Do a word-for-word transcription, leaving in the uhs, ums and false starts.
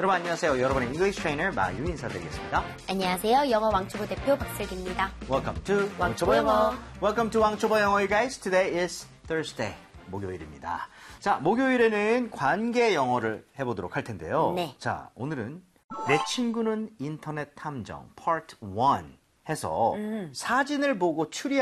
여러분 안녕하세요. 여러분의 English trainer 마유 인사드리겠습니다. 안녕하세요. 영어 왕초보 대표 박슬기입니다. Welcome to 왕초보 영어. Welcome to 왕초보 영어, guys. Today is Thursday. 목요일입니다. 자, 목요일에는 관계 영어를 해보도록 할 텐데요. 네. 자, 오늘은 내 친구는 인터넷 탐정 Part 원 해서 음. 사진을 보고 추리